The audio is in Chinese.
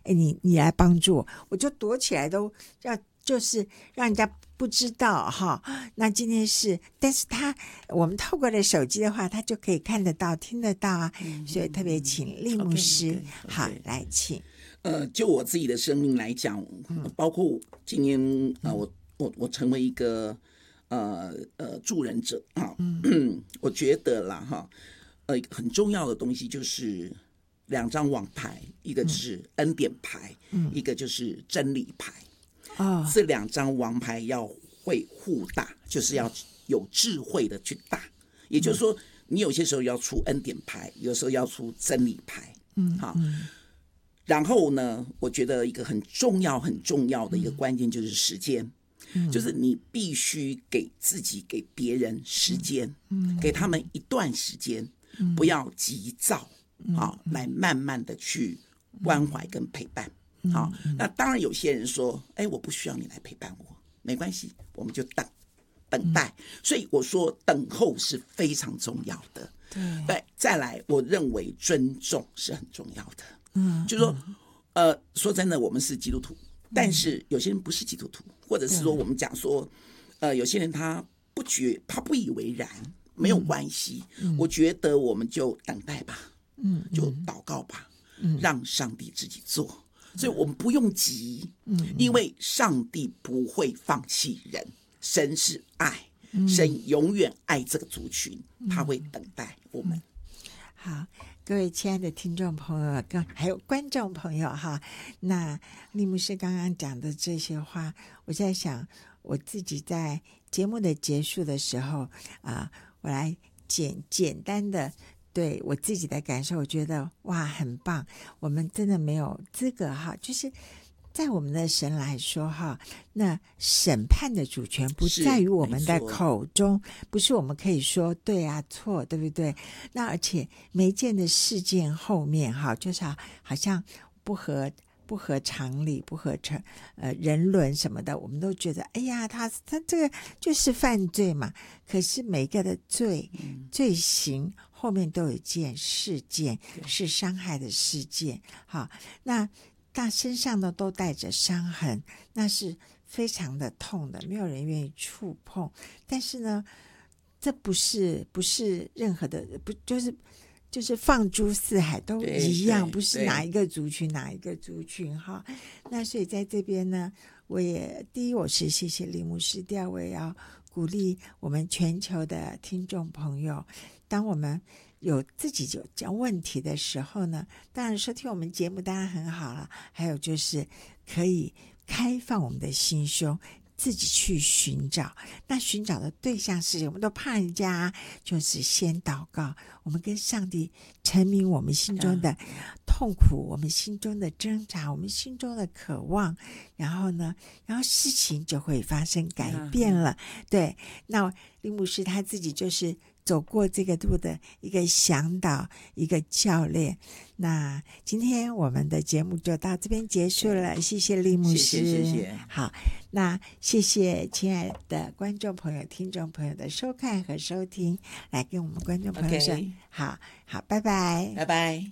你来帮助我，我就躲起来都要，就是让人家不知道哈。那今天但是我们透过了手机的话，他就可以看得到听得到啊，所以特别请厉牧师好来请。 就我自己的生命来讲，包括今年我成为一个助人者啊，我觉得啦哈，很重要的东西就是2张王牌，一个是恩典牌，一个就是真理牌。这2张王牌要会互打，就是要有智慧的去打。也就是说，你有些时候要出恩典牌，有时候要出真理牌。好。然后呢，我觉得一个很重要的一个关键就是时间，就是你必须给自己给别人时间，给他们一段时间，不要急躁，来慢慢的去关怀跟陪伴。好，那当然有些人说，我不需要你来陪伴我，没关系，我们就等待。所以我说等候是非常重要的。对，再来，我认为尊重是很重要的。就是说，说真的，我们是基督徒，但是有些人不是基督徒，或者是说我们讲说，有些人他不以为然，没有关系。我觉得我们就等待吧，就祷告吧，让上帝自己做。所以我们不用急，因为上帝不会放弃人，神是爱，神永远爱这个族群，他会等待我们。 好，各位亲爱的听众朋友还有观众朋友哈，那厉牧师刚刚讲的这些话，我在想我自己在节目的结束的时候我来简单的对我自己的感受，我觉得哇很棒，我们真的没有资格哈，就是在我们的神来说哈，那审判的主权不在于我们的口中，不是我们可以说对啊错，对不对？那而且每一件的事件后面哈，就是好像不合常理，不合人伦什么的，我们都觉得哎呀，他这个就是犯罪嘛。可是每个的罪行后面都有一件事件是伤害的事件，好，那身上呢都带着伤痕，那是非常的痛的，没有人愿意触碰。但是呢，这不是任何的，不就是放诸四海都一样，不是哪一个族群哈。那所以在这边呢，第一我是谢谢厉牧师，第二我也要鼓励我们全球的听众朋友，当我们有自己有这样问题的时候呢，当然收听我们节目当然很好了，还有就是可以开放我们的心胸，自己去寻找。那寻找的对象是谁？我们都怕人家，就是先祷告，我们跟上帝陈明我们心中的痛苦，我们心中的挣扎，我们心中的渴望，然后事情就会发生改变了。对，那厉牧师他自己就是走过这个路的一个向导，一个教练。那今天我们的节目就到这边结束了，谢谢厉牧师， 谢谢。 好，那谢谢亲爱的观众朋友听众朋友的收看和收听，来跟我们观众朋友说好，拜拜。